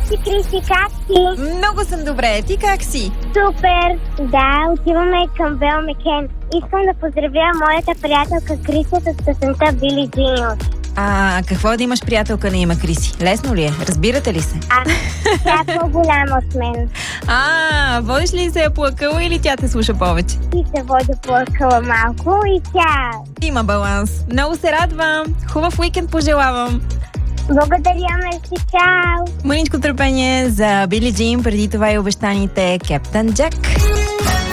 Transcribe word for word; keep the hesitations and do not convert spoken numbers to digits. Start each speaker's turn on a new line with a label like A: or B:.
A: си, Криси, как си?
B: Много съм добре. Ти как си?
A: Супер! Да, отиваме към Бел Мекен. Искам да поздравя моята приятелка Криси с песента Били Джин.
B: А какво да имаш приятелка на име Криси? Лесно ли е? Разбирате ли се?
A: А, тя е по-голяма от мен.
B: А, водиш ли се я плакала или тя те слуша повече?
A: И се води плакала малко и тя...
B: Има баланс. Много се радвам. Хубав уикенд пожелавам.
A: Благодаря, мерси, чао!
B: Мъничко търпение за Били Джин, преди това и обещаните Кептън Джак.